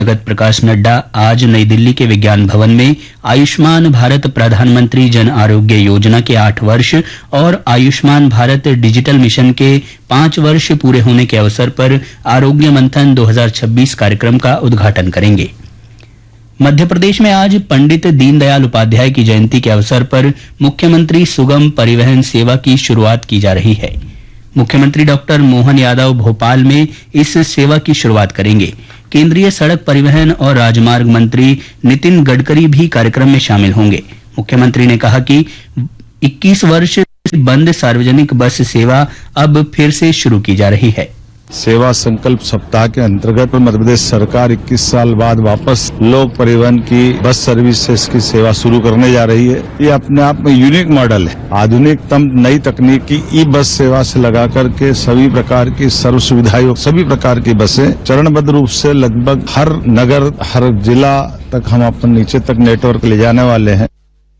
जगत प्रकाश नड्डा आज नई दिल्ली के विज्ञान भवन में आयुष्मान भारत प्रधानमंत्री जन आरोग्य योजना के 8 वर्ष और आयुष्मान भारत डिजिटल मिशन के 5 वर्ष पूरे होने के अवसर पर आरोग्य मंथन 2026 कार्यक्रम का उद्घाटन करेंगे। मध्य प्रदेश में आज पंडित दीनदयाल उपाध्याय की जयंती के अवसर पर मुख्यमंत्री सुगम परिवहन सेवा की शुरुआत की जा रही है। मुख्यमंत्री डॉक्टर मोहन यादव भोपाल में इस सेवा की शुरुआत करेंगे। केंद्रीय सड़क परिवहन और राजमार्ग मंत्री नितिन गडकरी भी कार्यक्रम में शामिल होंगे। मुख्यमंत्री ने कहा कि 21 वर्ष बंद सार्वजनिक बस सेवा अब फिर से शुरू की जा रही है। सेवा संकल्प सप्ताह के अंतर्गत मध्य प्रदेश सरकार 21 साल बाद वापस लोक परिवहन की बस सर्विसेज की सेवा शुरू करने जा रही है। ये अपने आप में यूनिक मॉडल है। आधुनिकतम नई तकनीक की ई बस सेवा से लगा करके सभी प्रकार की सर्व सुविधाएं, सभी प्रकार की बसें चरणबद्ध रूप से लगभग हर नगर, हर जिला तक हम अपने नीचे तक नेटवर्क ले जाने वाले हैं।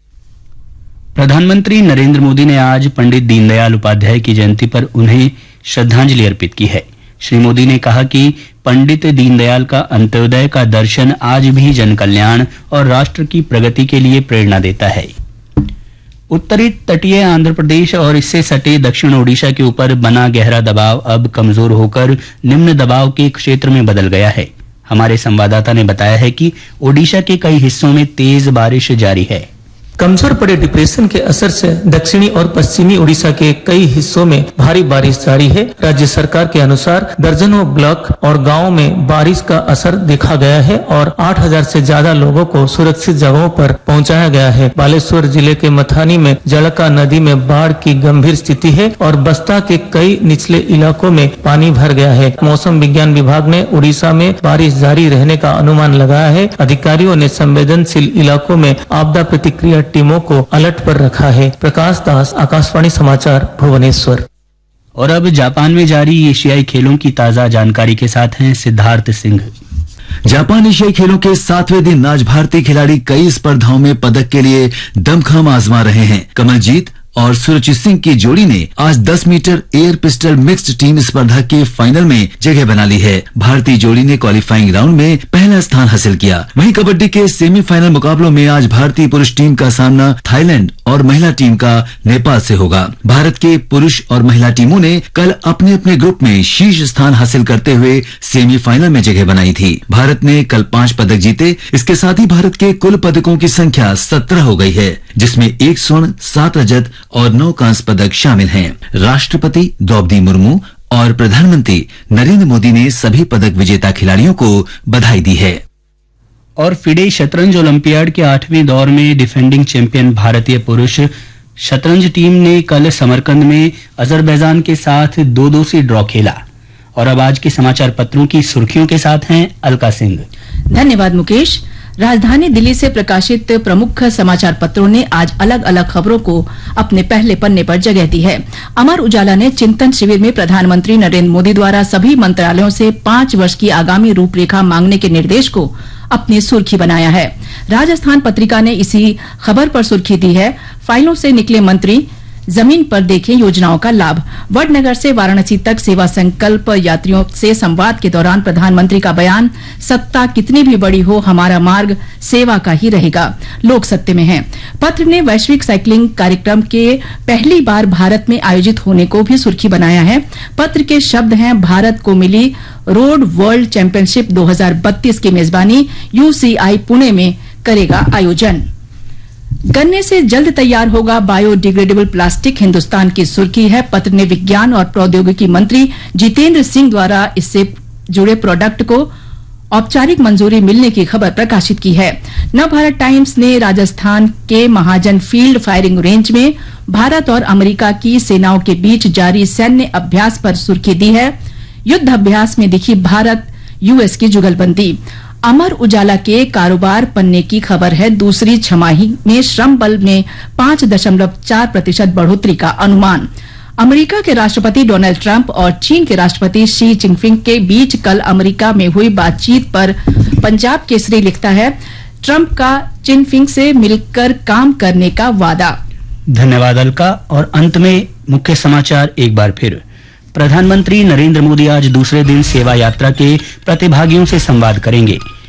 प्रधानमंत्री नरेंद्र मोदी ने आज पंडित दीनदयाल उपाध्याय की जयंती पर उन्हें श्रद्धांजलि अर्पित की है। श्री मोदी ने कहा कि पंडित दीनदयाल का अंत्योदय का दर्शन आज भी जन कल्याण और राष्ट्र की प्रगति के लिए प्रेरणा देता है। उत्तरी तटीय आंध्र प्रदेश और इससे सटे दक्षिण ओडिशा के ऊपर बना गहरा दबाव अब कमजोर होकर निम्न दबाव के क्षेत्र में बदल गया है। हमारे संवाददाता ने बताया है कि ओडिशा के कई हिस्सों में तेज बारिश जारी है। कमजोर पड़े डिप्रेशन के असर से दक्षिणी और पश्चिमी उड़ीसा के कई हिस्सों में भारी बारिश जारी है। राज्य सरकार के अनुसार दर्जनों ब्लॉक और गांवों में बारिश का असर देखा गया है और 8000 से ज्यादा लोगों को सुरक्षित जगहों पर पहुंचाया गया है। बालेश्वर जिले के मथानी में जलका नदी में बाढ़ की गंभीर स्थिति है और बस्ता के कई निचले इलाकों में पानी भर गया है। मौसम विज्ञान विभाग ने उड़ीसा में बारिश जारी रहने का अनुमान लगाया है। अधिकारियों ने संवेदनशील इलाकों में आपदा प्रतिक्रिया टीमों को अलर्ट पर रखा है। प्रकाश दास, आकाशवाणी समाचार, भुवनेश्वर। और अब जापान में जारी एशियाई खेलों की ताजा जानकारी के साथ हैं सिद्धार्थ सिंह। जापान एशियाई खेलों के 7वें दिन आज भारतीय खिलाड़ी कई स्पर्धाओं में पदक के लिए दमखम आजमा रहे हैं। कमलजीत और सुरुचि सिंह की जोड़ी ने आज 10 metre air pistol mixed team स्पर्धा के फाइनल में जगह बना ली है। भारतीय जोड़ी ने क्वालिफाइंग राउंड में पहला स्थान हासिल किया। वहीं कबड्डी के सेमीफाइनल मुकाबलों में आज भारतीय पुरुष टीम का सामना थाईलैंड और महिला टीम का नेपाल से होगा। भारत के पुरुष और महिला टीमों ने कल अपने अपने ग्रुप में शीर्ष स्थान हासिल करते हुए सेमीफाइनल में जगह बनाई थी। भारत ने कल 5 पदक जीते। इसके साथ ही भारत के कुल पदकों की संख्या 17 हो गई है, जिसमें 1 स्वर्ण, 7 रजत और 9 कांस्य पदक शामिल हैं। राष्ट्रपति द्रौपदी मुर्मू और प्रधानमंत्री नरेंद्र मोदी ने सभी पदक विजेता खिलाड़ियों को बधाई दी है। और फिडे शतरंज ओलंपियाड के 8वें दौर में डिफेंडिंग चैंपियन भारतीय पुरुष शतरंज टीम ने कल समरकंद में अजरबैजान के साथ 2-2 से ड्रॉ खेला। और अब आज के समाचार पत्रों की सुर्खियों के साथ हैं अलका सिंह। धन्यवाद मुकेश। राजधानी दिल्ली से प्रकाशित प्रमुख समाचार पत्रों ने आज अलग अलग खबरों को अपने पहले पन्ने पर जगह दी है। अमर उजाला ने चिंतन शिविर में प्रधानमंत्री नरेंद्र मोदी द्वारा सभी मंत्रालयों से 5 वर्ष की आगामी रूपरेखा मांगने के निर्देश को अपनी सुर्खी बनाया है। राजस्थान पत्रिका ने इसी खबर पर सुर्खी दी है, फाइलों से निकले मंत्री, जमीन पर देखें योजनाओं का लाभ। वडनगर से वाराणसी तक सेवा संकल्प यात्रियों से संवाद के दौरान प्रधानमंत्री का बयान, सत्ता कितनी भी बड़ी हो हमारा मार्ग सेवा का ही रहेगा, लोग सत्य में हैं। पत्र ने वैश्विक साइकिलिंग कार्यक्रम के पहली बार भारत में आयोजित होने को भी सुर्खी बनाया है। पत्र के शब्द हैं, भारत को मिली रोड वर्ल्ड चैंपियनशिप 2032 की मेजबानी, यूसीआई पुणे में करेगा आयोजन। गन्ने से जल्द तैयार होगा बायोडिग्रेडेबल प्लास्टिक, हिंदुस्तान की सुर्खी है। पत्र ने विज्ञान और प्रौद्योगिकी मंत्री जितेंद्र सिंह द्वारा इससे जुड़े प्रोडक्ट को औपचारिक मंजूरी मिलने की खबर प्रकाशित की है। नवभारत टाइम्स ने राजस्थान के महाजन फील्ड फायरिंग रेंज में भारत और अमेरिका की सेनाओं के बीच जारी सैन्य अभ्यास पर सुर्खी दी है, युद्ध अभ्यास में दिखी भारत यूएस की जुगलबंदी। अमर उजाला के कारोबार पन्ने की खबर है, दूसरी छमाही में श्रम बल में 5.4% बढ़ोतरी का अनुमान। अमेरिका के राष्ट्रपति डोनाल्ड ट्रंप और चीन के राष्ट्रपति शी जिनपिंग के बीच कल अमेरिका में हुई बातचीत पर पंजाब केसरी लिखता है, ट्रंप का जिनपिंग से मिलकर काम करने का वादा। धन्यवाद अलका। और अंत में मुख्य समाचार एक बार फिर। प्रधानमंत्री नरेंद्र मोदी आज दूसरे दिन सेवा यात्रा के प्रतिभागियों से संवाद करेंगे।